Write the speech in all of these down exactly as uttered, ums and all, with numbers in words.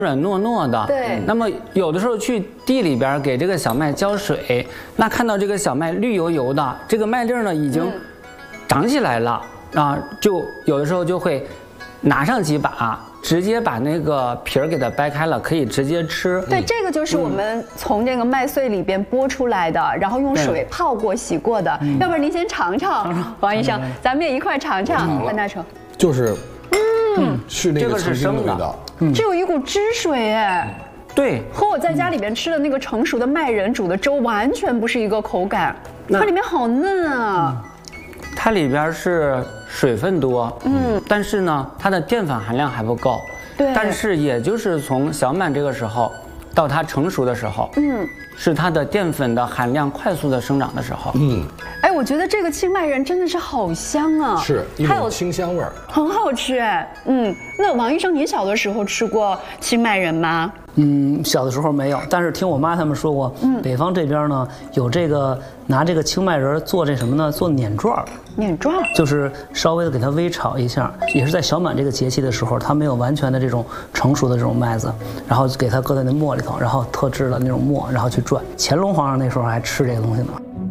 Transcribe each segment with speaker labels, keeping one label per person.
Speaker 1: 软糯糯的。
Speaker 2: 对。
Speaker 1: 那么有的时候去地里边给这个小麦浇水，那看到这个小麦绿油油的，这个麦粒呢已经长起来了啊，就有的时候就会拿上几把。 直接把那个皮儿给它掰开了，可以直接吃。
Speaker 2: 对，这个就是我们从这个麦穗里边剥出来的，然后用水泡过、洗过的。要不然您先尝尝，王医生，咱们也一块尝尝。范大成，
Speaker 3: 就是，嗯，是那个曾经的味道。
Speaker 2: 嗯，这有一股汁水哎。
Speaker 1: 对，
Speaker 2: 和我在家里边吃的那个成熟的麦仁煮的粥完全不是一个口感，它里面好嫩啊。
Speaker 1: 它里边是水分多，嗯，但是呢，它的淀粉含量还不够，
Speaker 2: 对。
Speaker 1: 但是也就是从小满这个时候到它成熟的时候，嗯，是它的淀粉的含量快速的生长的时候，嗯。
Speaker 2: 哎，我觉得这个青麦仁真的是好香啊，
Speaker 3: 是一种清香味儿，
Speaker 2: 很好吃哎，嗯。那王医生，您小的时候吃过青麦仁吗？
Speaker 4: 嗯，小的时候没有，但是听我妈他们说过，嗯，北方这边呢有这个拿这个青麦仁做这什么呢？做碾状儿，
Speaker 2: 碾状儿
Speaker 4: 就是稍微的给它微炒一下，也是在小满这个节气的时候，它没有完全的这种成熟的这种麦子，然后给它搁在那磨里头，然后特制的那种磨，然后去转。乾隆皇上那时候还吃这个东西呢。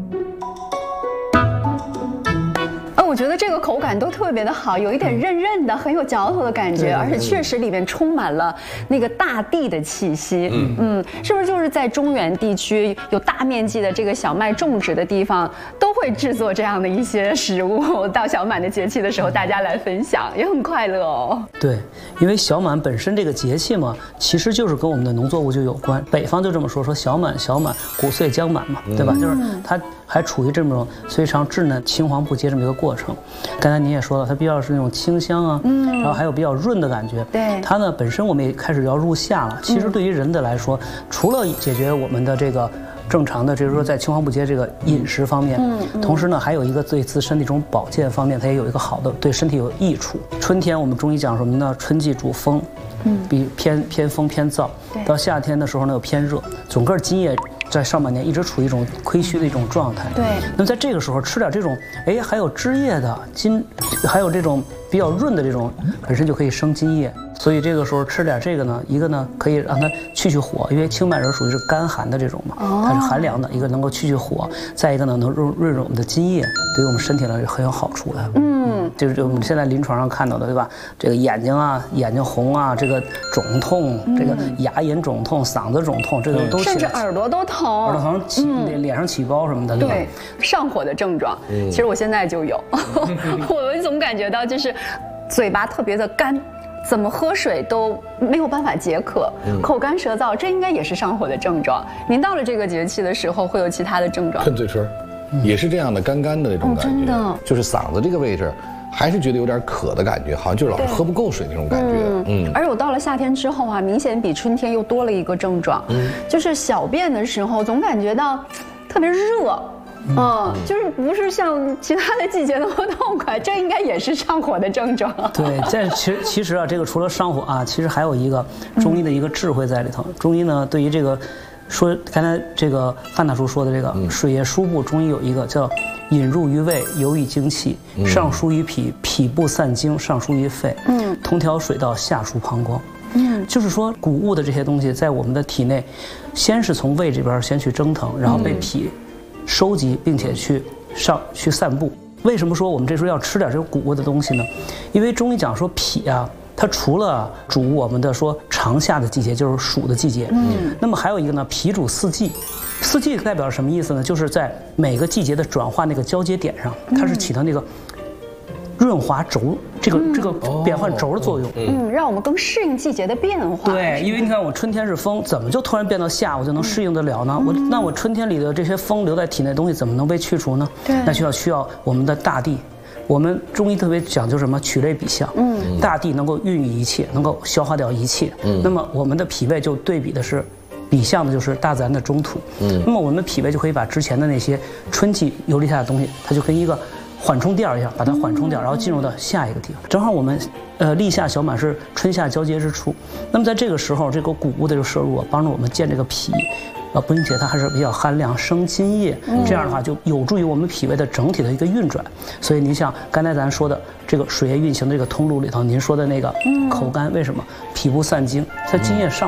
Speaker 2: 我觉得这个口感都特别的好，有一点韧韧的，很有嚼头的感觉，而且确实里面充满了那个大地的气息。嗯嗯，是不是就是在中原地区有大面积的这个小麦种植的地方，都会制作这样的一些食物，到小满的节气的时候，大家来分享，也很快乐哦。
Speaker 4: 对，因为小满本身这个节气嘛，其实就是跟我们的农作物就有关。北方就这么说，说小满小满，谷穗将满嘛，对吧？就是它还处于这种非常稚嫩、青黄不接这么一个过程。 刚才您也说了，它比较是那种清香啊，嗯，然后还有比较润的感觉。对，它呢本身我们也开始要入夏了。其实对于人的来说，除了解决我们的这个正常的，就是说在青黄不接这个饮食方面，嗯，同时呢还有一个对自身的一种保健方面，它也有一个好的对身体有益处。春天我们中医讲什么呢？春季主风，嗯，比偏偏风偏燥。到夏天的时候呢又偏热，整个津液。 在上半年一直处于一种亏虚的一种状态。对。那么在这个时候吃点这种，哎，还有汁液的津，还有这种比较润的这种，本身就可以生津液。所以这个时候吃点这个呢，一个呢可以让它去去火，因为青麦仁属于是干寒的这种嘛，它是寒凉的，一个能够去去火，再一个呢能润润润我们的津液，对于我们身体呢是很有好处的。嗯，就是我们现在临床上看到的，对吧？这个眼睛啊，眼睛红啊，这个肿痛，这个牙龈肿痛，嗓子肿痛，这个都
Speaker 2: 甚至耳朵都疼。
Speaker 4: 耳朵疼、起脸上起包什么的，对吧？
Speaker 2: 对，上火的症状，其实我现在就有，我总感觉到就是嘴巴特别的干，怎么喝水都没有办法解渴，口干舌燥，这应该也是上火的症状。您到了这个节气的时候，会有其他的症状？
Speaker 3: 喷嘴唇，也是这样的干干的那种感觉，真的，就是嗓子这个位置。 还是觉得有点渴的感觉，好像就是老是喝不够水那种感觉。嗯，
Speaker 2: 而且我到了夏天之后啊，明显比春天又多了一个症状，嗯，就是小便的时候总感觉到特别热，嗯，就是不是像其他的季节那么痛快，这应该也是上火的症状。
Speaker 4: 对，但其实其实啊，这个除了上火啊，其实还有一个中医的一个智慧在里头。中医呢，对于这个说刚才这个范大叔说的这个水液输布，中医有一个叫。 引入于胃，游于精气，上输于脾，脾部散精，上输于肺，嗯，同调水道，下输膀胱，嗯，就是说谷物的这些东西在我们的体内，先是从胃这边先去蒸腾，然后被脾收集，并且去上去散布。为什么说我们这时候要吃点这种谷物的东西呢？因为中医讲说脾啊。 它除了主我们的说长夏的季节，就是暑的季节，嗯，那么还有一个呢，脾主四季，四季代表什么意思呢？就是在每个季节的转化那个交接点上，它是起到那个润滑轴这个、嗯、这个变换轴的作用，
Speaker 2: 嗯，让我们更适应季节的变化。
Speaker 4: 对，因为你看我春天是风，怎么就突然变到夏，我就能适应得了呢？嗯、我那我春天里的这些风留在体内的东西怎么能被去除呢？对，那需要需要我们的大地。 我们中医特别讲究什么？取类比象，嗯，大地能够孕育一切，能够消化掉一切。嗯，那么我们的脾胃就对比的是，比象的就是大自然的中土。嗯，那么我们脾胃就可以把之前的那些春季游离下的东西，它就跟一个缓冲垫一样，把它缓冲掉，然后进入到下一个地方。正好我们呃立夏小满是春夏交接之初，那么在这个时候，这个谷物的摄入啊，帮助我们健这个脾。 呃，并且它还是比较寒凉，生津液，这样的话就有助于我们脾胃的整体的一个运转。所以您像刚才咱说的这个水液运行的这个通路里头，您说的那个口干，为什么？脾部散精，它津液上。